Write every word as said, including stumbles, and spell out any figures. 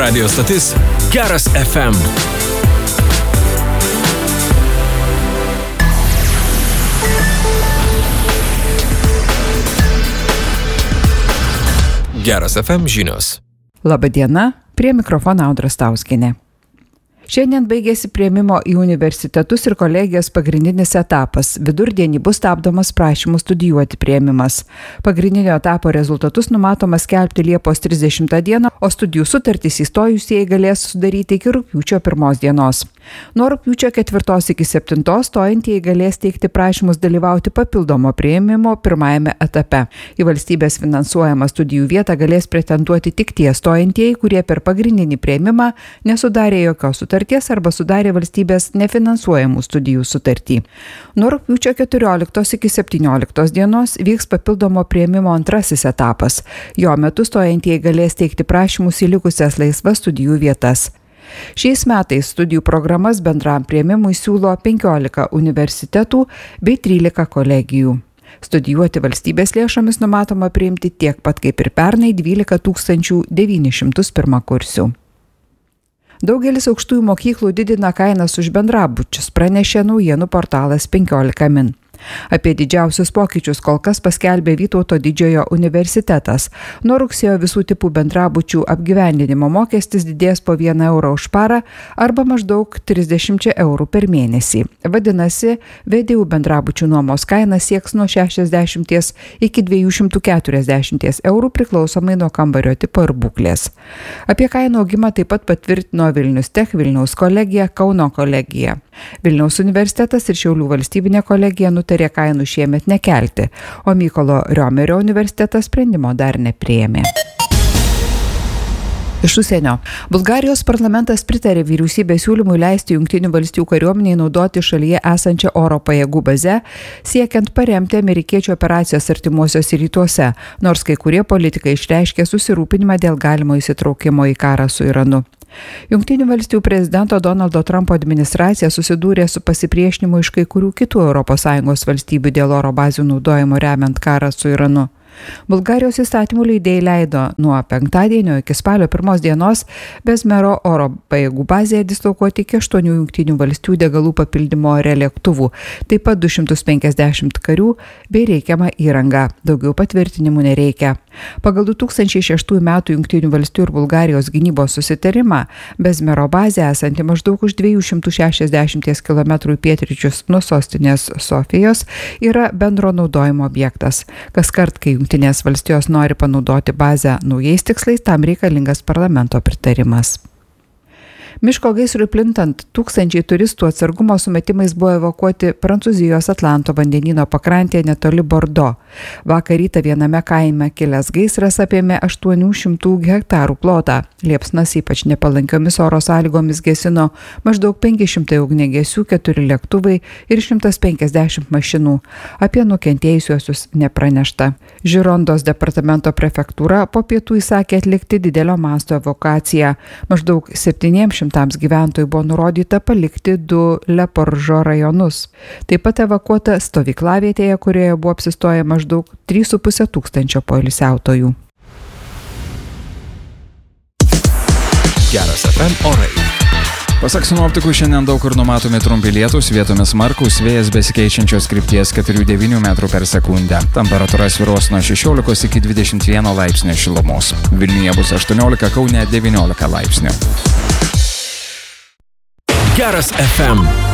Radio stotis Geras F M. Geras F M žinios. Labadiena, prie mikrofono Audra Stauskienė. Šiandien baigėsi priėmimo į universitetus ir kolegijas pagrindinis etapas. Vidurdienį bus stabdomas prašymų studijuoti priėmimas. Pagrindinio etapo rezultatus numatoma skelbti Liepos trisdešimtą dieną, o studijų sutartys įstojusieji galės sudaryti iki rugpjūčio pirmos dienos. Nuo rugpjūčio ketvirtos iki septintos stojantieji galės teikti prašymus dalyvauti papildomo priėmimo pirmajame etape. Į valstybės finansuojamą studijų vietą galės pretenduoti tik tie stojantieji, kurie per pagrindinį priėmimą nesudarė jokios sutarties arba sudarė valstybės nefinansuojamų studijų sutartį. Nuo rugpjūčio keturioliktos iki septynioliktos dienos vyks papildomo priėmimo antrasis etapas. Jo metu stojantieji galės teikti prašymus į likusias laisvas studijų vietas. Šiais metais studijų programas bendram priėmimui siūlo penkiolika universitetų bei trylika kolegijų. Studijuoti valstybės lėšomis numatoma priimti tiek pat kaip ir pernai dvylika tūkstančių devynis šimtus pirmakursių. Daugelis aukštųjų mokyklų didina kainas už bendrabučius, pranešė naujienų portalas penkiolika min. Apie didžiausius pokyčius kol kas paskelbė Vytauto Didžiojo universitetas. Nuo rugsėjo visų tipų bendrabučių apgyvendinimo mokestis didės po vieną eurą už parą arba maždaug trisdešimt eurų per mėnesį. Vadinasi, V D U bendrabučių nuomos kaina sieks nuo šešiasdešimt iki dviejų šimtų keturiasdešimt eurų priklausomai nuo kambario tipo ir būklės. Apie kainų augimą taip pat patvirtino Vilnius Tech, Vilniaus kolegija, Kauno kolegija. Vilniaus universitetas ir Šiaulių valstybinė kolegija nutarė kainų šiemet nekelti, o Mykolo Riomerio universitetas sprendimo dar nepriėmė. Iš užsienio. Bulgarijos parlamentas pritarė vyriausybės siūlymui leisti Jungtinių valstijų kariuomeniai naudoti šalyje esančią oro pajėgų bazę, siekiant paremti amerikiečių operacijas artimuosiuose rytuose, nors kai kurie politikai išreiškė susirūpinimą dėl galimo įsitraukimo į karą su Iranu. Jungtinių valstijų prezidento Donaldo Trumpo administracija susidūrė su pasipriešinimu iš kai kurių kitų Europos Sąjungos valstybių dėl oro bazių naudojimo remiant karą su Iranu. Bulgarijos įstatymų leidėjai leido nuo penktadienio iki spalio pirmos dienos Bezmero oro pajėgų bazėje dislokuoti iki aštuonių Jungtinių valstijų degalų papildymo ore lėktuvų, taip pat du šimtus penkiasdešimt karių bei reikiamą įrangą. Daugiau patvirtinimų nereikia. Pagal du tūkstančiai šeštųjų metų Jungtinių valstijų ir Bulgarijos gynybos susitarimą Bezmero bazė esanti maždaug už dviejų šimtų šešiasdešimt kilometrų į pietryčius nuo sostinės Sofijos yra bendro naudojimo objektas. Kaskart, kai Jungtinės valstijos nori panaudoti bazę naujais tikslais, tam reikalingas parlamento pritarimas. Miško gaisrui plintant, tūkstančiai turistų atsargumo sumetimais buvo evakuoti Prancūzijos Atlanto vandenyno pakrantėje netoli Bordo. Vakar rytą viename kaime kilęs gaisras apėmė aštuonių šimtų hektarų plotą. Liepsnas ypač nepalankiomis oro sąlygomis gesino maždaug penki šimtai ugniagesių, keturi lėktuvai ir šimtas penkiasdešimt mašinų. Apie nukentėjusiuosius nepranešta. Žirondos departamento prefektūra po pietų įsakė atlikti didelio masto evakuaciją. Maždaug septyniems šimtams gyventojų buvo nurodyta palikti du Leporžo rajonus. Taip pat evakuota stovyklavietėje, kurioje buvo apsistoję maždaug trys su puse tūkstančio poilsiautojų. Geras F M orai. Pasak sinoptikų, šiandien daug kur numatomi trumpi lietūs, vietomis smarkūs, vėjas besikeičiančios krypties keturi devyni metrų per sekundę. Temperatūra svyruos nuo šešiolikos iki dvidešimt vieno laipsnio šilumos. Vilniuje bus aštuoniolika, Kaune devyniolika laipsnių. Geras F M.